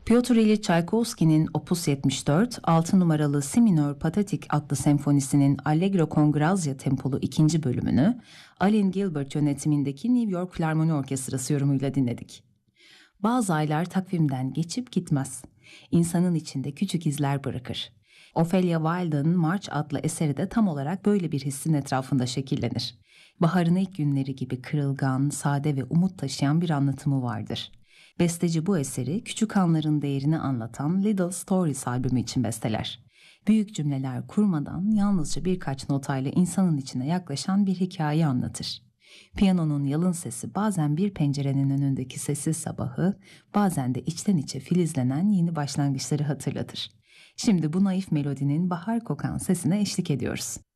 Piotr İliç Çaykovski'nin Opus 74, 6 numaralı Si minör Patetik adlı senfonisinin Allegro con Grazia tempolu ikinci bölümünü Allen Gilbert yönetimindeki New York Filarmoni Orkestrası yorumuyla dinledik. Bazı aylar takvimden geçip gitmez. İnsanın içinde küçük izler bırakır. Ophelia Wilde'ın March adlı eseri de tam olarak böyle bir hissin etrafında şekillenir. Baharın ilk günleri gibi kırılgan, sade ve umut taşıyan bir anlatımı vardır. Besteci bu eseri küçük anların değerini anlatan Little Stories albümü için besteler. Büyük cümleler kurmadan yalnızca birkaç notayla insanın içine yaklaşan bir hikaye anlatır. Piyanonun yalın sesi bazen bir pencerenin önündeki sessiz sabahı, bazen de içten içe filizlenen yeni başlangıçları hatırlatır. Şimdi bu naif melodinin bahar kokan sesine eşlik ediyoruz.